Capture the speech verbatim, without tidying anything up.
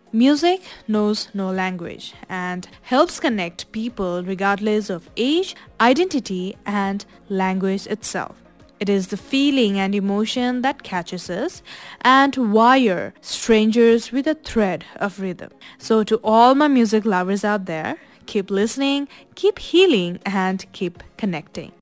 Music knows no language and helps connect people regardless of age, identity, and language itself. It is the feeling and emotion that catches us and wire strangers with a thread of rhythm. So to all my music lovers out there, keep listening, keep healing, and keep connecting.